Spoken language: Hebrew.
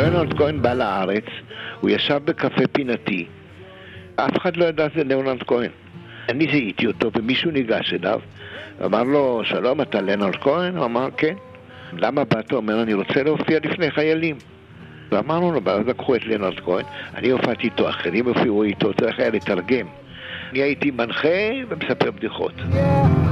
ליאונרד כהן בא לארץ, הוא ישב בקפה פינתי, אף אחד לא ידע זה ליאונרד כהן. אני זיהיתי אותו ומישהו ניגש אליו, אמר לו, שלום, אתה ליאונרד כהן? הוא אמר, כן. למה באת? הוא אומר, אני רוצה להופיע לפני חיילים. ואמרנו לו, אז לקחו את ליאונרד כהן, אני הופעתי איתו, אחרים הופיעו איתו, צריך היה לתרגם. אני הייתי מנחה ומספר בדיחות.